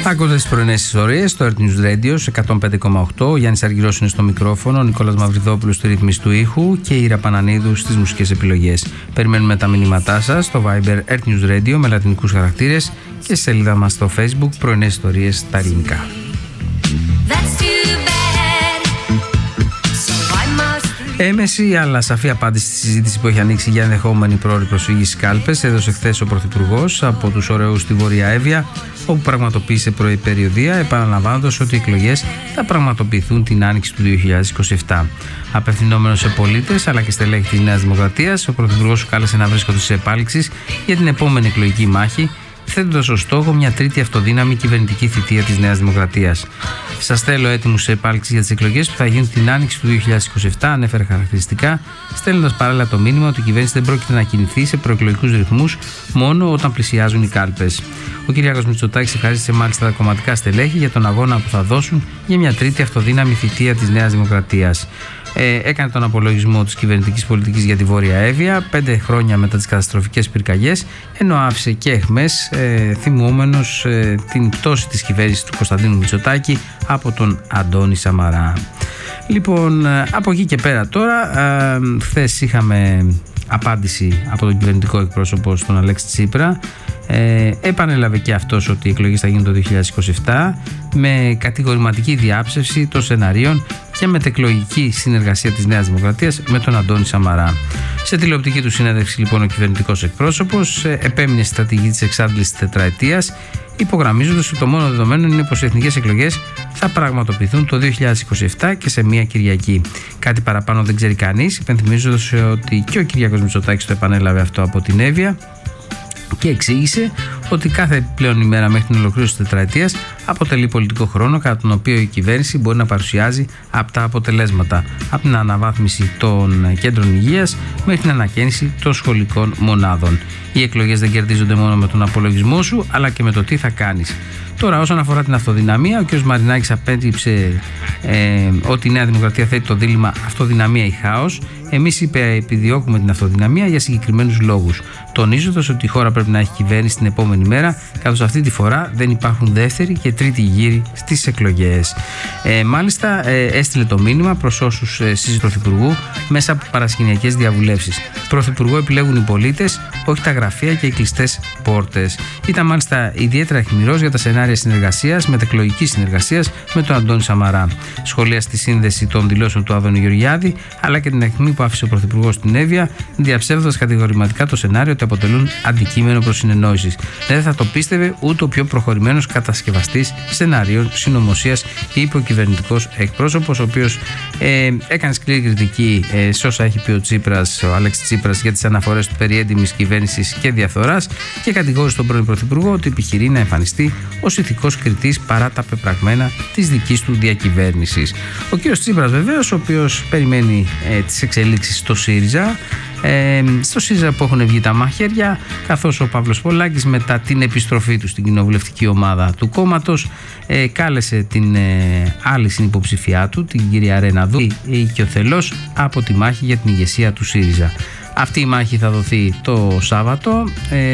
Ακούτε τις πρωινές ιστορίες στο Earth News Radio σε 105,8. Ο Γιάννης Αργυρός είναι στο μικρόφωνο, ο Νικόλας Μαυριδόπουλος στη ρύθμιση του ήχου και η Ήρα Πανανίδου στις μουσικές επιλογές. Περιμένουμε τα μηνύματά σας στο Viber Earth News Radio με λατινικούς χαρακτήρες και στη σελίδα μας στο Facebook πρωινές ιστορίες στα ελληνικά. Έμεση αλλά σαφή απάντηση στη συζήτηση που έχει ανοίξει για ενδεχόμενη πρόωρη προσφυγή στις κάλπες έδωσε χθες ο Πρωθυπουργός από τους ωραίους στη Βόρεια Εύβοια, όπου πραγματοποίησε προϋπεριοδία, επαναλαμβάνοντας ότι οι εκλογές θα πραγματοποιηθούν την άνοιξη του 2027. Απευθυνόμενος σε πολίτες αλλά και στελέχη της Νέας Δημοκρατίας, ο Πρωθυπουργός κάλεσε να βρίσκονται σε επάλξεις για την επόμενη εκλογική μάχη, θέτοντας ως στόχο μια τρίτη αυτοδύναμη κυβερνητική θητεία της Νέας Δημοκρατίας. Σας θέλω έτοιμους σε επάλξη για τις εκλογές που θα γίνουν την άνοιξη του 2027, ανέφερε χαρακτηριστικά, στέλνοντας παράλληλα το μήνυμα ότι η κυβέρνηση δεν πρόκειται να κινηθεί σε προεκλογικούς ρυθμούς μόνο όταν πλησιάζουν οι κάλπες. Ο Κυριάκος Μητσοτάκης ευχαρίστησε μάλιστα τα κομματικά στελέχη για τον αγώνα που θα δώσουν για μια τρίτη αυτοδύναμη θητεία της Νέας Δημοκρατίας. Έκανε τον απολογισμό της κυβερνητικής πολιτικής για τη Βόρεια Εύβοια 5 χρόνια μετά τις καταστροφικές πυρκαγιές, ενώ άφησε και εχμές θυμούμενος την πτώση της κυβέρνησης του Κωνσταντίνου Μητσοτάκη από τον Αντώνη Σαμαρά. Λοιπόν, από εκεί και πέρα τώρα, χθες είχαμε απάντηση από τον κυβερνητικό εκπρόσωπο στον Αλέξη Τσίπρα. Επανέλαβε και αυτός ότι οι εκλογές θα γίνουν το 2027 με κατηγορηματική διάψευση των σεναρίων και μετεκλογική συνεργασία της Νέας Δημοκρατίας με τον Αντώνη Σαμαρά. Σε τηλεοπτική του συνέντευξη λοιπόν ο κυβερνητικός εκπρόσωπος επέμεινε στη στρατηγική της εξάντλησης της τετραετίας, υπογραμμίζοντας ότι το μόνο δεδομένο είναι πως οι εθνικές εκλογές θα πραγματοποιηθούν το 2027 και σε μία Κυριακή. Κάτι παραπάνω δεν ξέρει κανείς, υπενθυμίζοντας ότι και ο Κυριάκος Μητσοτάκης το επανέλαβε αυτό από την Εύβοια και εξήγησε ότι κάθε επιπλέον ημέρα μέχρι την ολοκλήρωση της τετραετίας αποτελεί πολιτικό χρόνο κατά τον οποίο η κυβέρνηση μπορεί να παρουσιάζει απτά αποτελέσματα, από την αναβάθμιση των κέντρων υγείας μέχρι την ανακαίνιση των σχολικών μονάδων. Οι εκλογές δεν κερδίζονται μόνο με τον απολογισμό σου, αλλά και με το τι θα κάνεις. Τώρα, όσον αφορά την αυτοδυναμία, ο κ. Μαρινάκης απέδειξε ότι η Νέα Δημοκρατία θέτει το δίλημμα αυτοδυναμία ή χάος. Εμείς, είπε, επιδιώκουμε την αυτοδυναμία για συγκεκριμένους λόγους, τονίζοντας ότι η χώρα πρέπει να έχει κυβέρνηση την επόμενη μέρα, καθώς αυτή τη φορά δεν υπάρχουν δεύτερη και τρίτη γύροι στις εκλογές. Μάλιστα, έστειλε το μήνυμα προς όσους συζητούν Πρωθυπουργού μέσα από παρασκηνιακές διαβουλεύσεις. Πρωθυπουργό επιλέγουν οι πολίτες, όχι τα γραφεία και οι κλειστές πόρτες. Ήταν μάλιστα ιδιαίτερα αιχμηρός για τα σενάρια συνεργασίας, μετεκλογικής συνεργασίας με τον Αντώνη Σαμαρά. Σχολίασε τη σύνδεση των δηλώσεων του Άδωνη Γεωργιάδη, αλλά και την αιχμή που άφησε ο Πρωθυπουργός στην Εύβοια, διαψεύδοντας κατηγορηματικά το σενάριο ότι αποτελούν αντικείμενο προς συνεννόησης. Δεν θα το πίστευε ούτε ο πιο προχωρημένος κατασκευαστής σενάριων συνωμοσίας, είπε ο κυβερνητικός εκπρόσωπος, ο οποίος έκανε σκληρή κριτική σε όσα έχει πει ο Αλέξης Τσίπρας για τις αναφορές του περί έντιμης κυβέρνησης και διαφθοράς και κατηγόρησε τον πρώην Πρωθυπουργό ότι επιχειρεί να εμφανιστεί ως ηθικός κριτής παρά τα πεπραγμένα της δικής του διακυβέρνησης. Ο κ. Τσίπρας, βεβαίως, ο οποίος περιμένει τις εξελίξεις στο ΣΥΡΙΖΑ. Στο ΣΥΡΙΖΑ που έχουν βγει τα μαχαίρια, καθώς ο Παύλος Πολάκης μετά την επιστροφή του στην κοινοβουλευτική ομάδα του κόμματος κάλεσε την άλλη συνυποψηφιά του, την κυρία Ρεναδού, και ο Θελός από τη μάχη για την ηγεσία του ΣΥΡΙΖΑ. Αυτή η μάχη θα δοθεί το Σάββατο,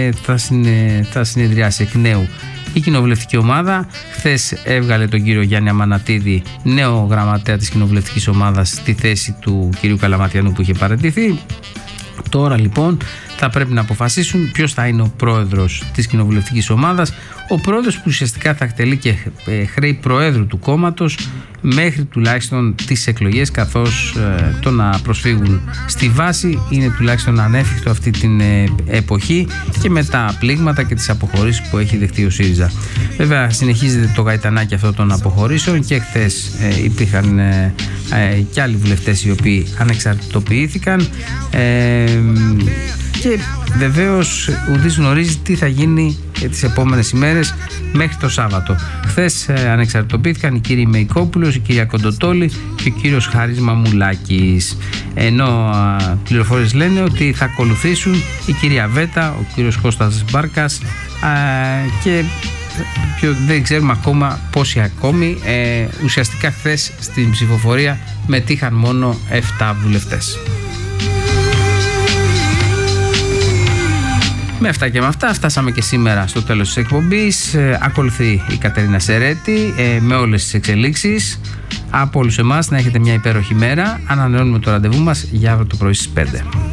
θα συνεδριάσει εκ νέου η κοινοβουλευτική ομάδα. Χθες έβγαλε τον κύριο Γιάννη Αμανατίδη, νέο γραμματέα της κοινοβουλευτικής ομάδας, στη θέση του κυρίου Καλαματιανού που είχε παραιτηθεί. Τώρα λοιπόν θα πρέπει να αποφασίσουν ποιος θα είναι ο πρόεδρος της κοινοβουλευτικής ομάδας, ο πρόεδρος που ουσιαστικά θα εκτελεί και χρέη προέδρου του κόμματος μέχρι τουλάχιστον τις εκλογές, καθώς το να προσφύγουν στη βάση είναι τουλάχιστον ανέφικτο αυτή την εποχή και με τα πλήγματα και τις αποχωρήσεις που έχει δεχτεί ο ΣΥΡΙΖΑ. Βέβαια συνεχίζεται το γαϊτανάκι αυτό των αποχωρήσεων και χθες υπήρχαν και άλλοι βουλευτές οι οποίοι ανεξαρτητοποιήθηκαν και βεβαίως ουδής γνωρίζει τι θα γίνει τις επόμενες ημέρες μέχρι το Σάββατο. Χθες ανεξαρτητοποιήθηκαν οι κύριοι Μεϊκόπουλος, η κυρία Κοντοτόλη και ο κύριος Χάρης Μαμουλάκης, ενώ πληροφορίες λένε ότι θα ακολουθήσουν η κυρία Βέτα, ο κύριος Κώστας Μπάρκας και δεν ξέρουμε ακόμα πόσοι ακόμη. Ουσιαστικά χθες στην ψηφοφορία μετήχαν μόνο 7 βουλευτές. Με αυτά και με αυτά φτάσαμε και σήμερα στο τέλος της εκπομπής. Ακολουθεί η Κατερίνα Σερέτη με όλες τις εξελίξεις. Από όλους εμάς να έχετε μια υπέροχη μέρα. Ανανεώνουμε το ραντεβού μας για αύριο το πρωί στις 5.